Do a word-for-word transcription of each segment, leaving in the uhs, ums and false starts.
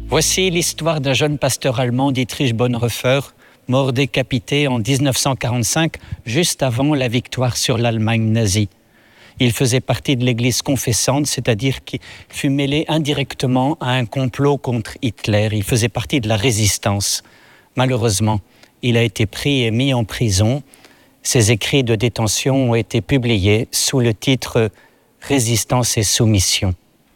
Voici l'histoire d'un jeune pasteur allemand, Dietrich Bonhoeffer, mort décapité en dix-neuf cent quarante-cinq, juste avant la victoire sur l'Allemagne nazie. Il faisait partie de l'Église confessante, c'est-à-dire qu'il fut mêlé indirectement à un complot contre Hitler. Il faisait partie de la résistance. Malheureusement, il a été pris et mis en prison. Ses écrits de détention ont été publiés sous le titre « Résistance et soumission ».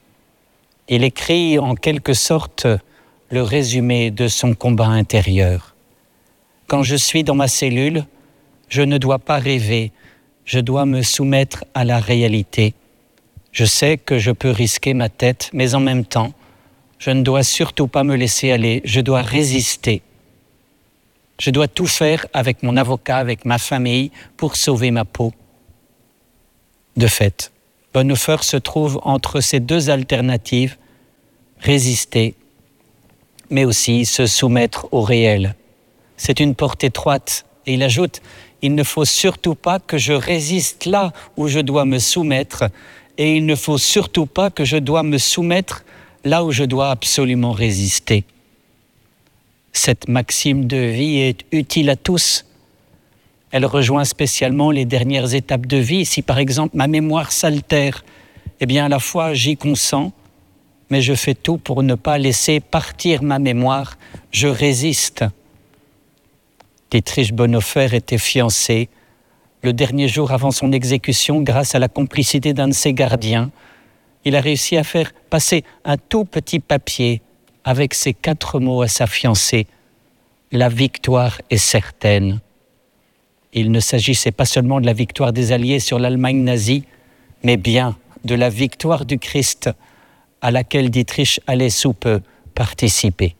Il écrit en quelque sorte le résumé de son combat intérieur. « Quand je suis dans ma cellule, je ne dois pas rêver, je dois me soumettre à la réalité. Je sais que je peux risquer ma tête, mais en même temps, je ne dois surtout pas me laisser aller, je dois résister. Je dois tout faire avec mon avocat, avec ma famille, pour sauver ma peau. » De fait, Bonhoeffer se trouve entre ces deux alternatives, résister, mais aussi se soumettre au réel. C'est une porte étroite. Et il ajoute, il ne faut surtout pas que je résiste là où je dois me soumettre, et il ne faut surtout pas que je dois me soumettre là où je dois absolument résister. Cette maxime de vie est utile à tous. Elle rejoint spécialement les dernières étapes de vie. Si par exemple ma mémoire s'altère, eh bien à la fois j'y consens, mais je fais tout pour ne pas laisser partir ma mémoire. Je résiste. Dietrich Bonhoeffer était fiancé. Le dernier jour avant son exécution, grâce à la complicité d'un de ses gardiens, il a réussi à faire passer un tout petit papier avec ces quatre mots à sa fiancée. La victoire est certaine. Il ne s'agissait pas seulement de la victoire des Alliés sur l'Allemagne nazie, mais bien de la victoire du Christ à laquelle Dietrich allait sous peu participer.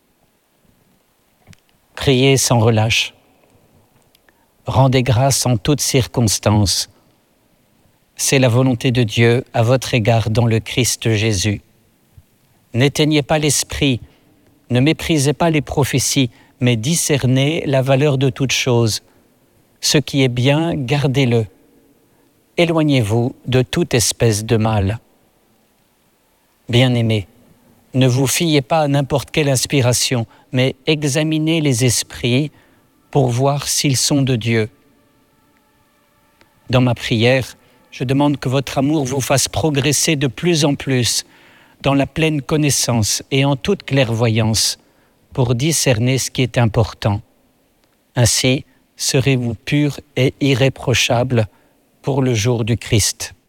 Priez sans relâche. Rendez grâce en toutes circonstances. C'est la volonté de Dieu à votre égard dans le Christ Jésus. N'éteignez pas l'esprit, ne méprisez pas les prophéties, mais discernez la valeur de toute chose. Ce qui est bien, gardez-le. Éloignez-vous de toute espèce de mal. Bien-aimés, ne vous fiez pas à n'importe quelle inspiration, mais examinez les esprits pour voir s'ils sont de Dieu. Dans ma prière, je demande que votre amour vous fasse progresser de plus en plus dans la pleine connaissance et en toute clairvoyance pour discerner ce qui est important. Ainsi, serez-vous purs et irréprochables pour le jour du Christ.